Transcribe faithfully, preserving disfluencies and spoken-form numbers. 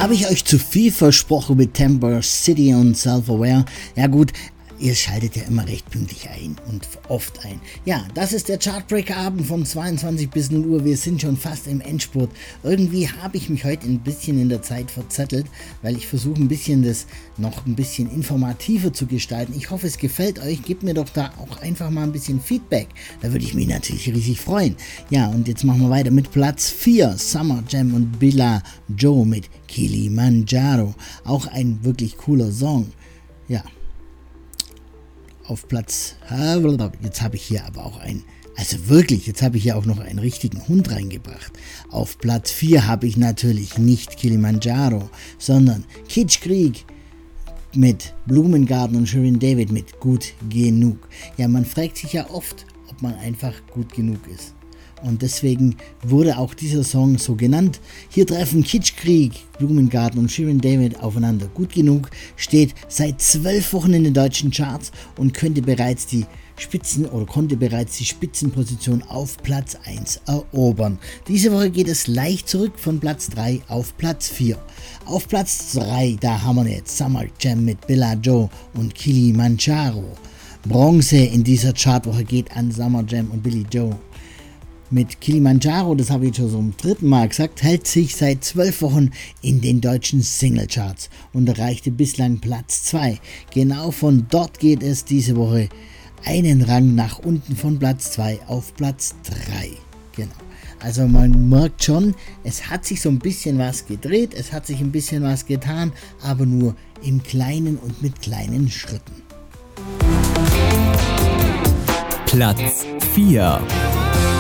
Habe ich euch zu viel versprochen mit Temper City und Self-Aware? Ja gut, ihr schaltet ja immer recht pünktlich ein und oft ein. Ja, das ist der Chartbreaker-Abend von zweiundzwanzig bis null Uhr. Wir sind schon fast im Endspurt. Irgendwie habe ich mich heute ein bisschen in der Zeit verzettelt, weil ich versuche ein bisschen das noch ein bisschen informativer zu gestalten. Ich hoffe, es gefällt euch. Gebt mir doch da auch einfach mal ein bisschen Feedback. Da würde ich mich natürlich riesig freuen. Ja, und jetzt machen wir weiter mit Platz vier. Summer Jam und Billa Joe mit Kilimanjaro. Auch ein wirklich cooler Song. Ja. Auf Platz, jetzt habe ich hier aber auch einen, also wirklich, jetzt habe ich hier auch noch einen richtigen Hund reingebracht. Auf Platz vier habe ich natürlich nicht Kilimanjaro, sondern Kitschkrieg mit Blumengarten und Shirin David mit Gut Genug. Ja, man fragt sich ja oft, ob man einfach gut genug ist. Und deswegen wurde auch dieser Song so genannt. Hier treffen Kitschkrieg, Blumengarten und Shirin David aufeinander. Gut Genug steht seit zwölf Wochen in den deutschen Charts und könnte bereits die Spitzen oder konnte bereits die Spitzenposition auf Platz eins erobern. Diese Woche geht es leicht zurück von Platz drei auf Platz vier. Auf Platz drei, da haben wir jetzt Summer Jam mit Billa Joe und Kilimanjaro. Bronze in dieser Chartwoche geht an Summer Jam und Billy Joe. Mit Kilimanjaro, das habe ich schon so zum dritten Mal gesagt, hält sich seit zwölf Wochen in den deutschen Singlecharts und erreichte bislang Platz zwei. Genau von dort geht es diese Woche einen Rang nach unten von Platz zwei auf Platz drei. Genau. Also man merkt schon, es hat sich so ein bisschen was gedreht, es hat sich ein bisschen was getan, aber nur im Kleinen und mit kleinen Schritten. Platz vier.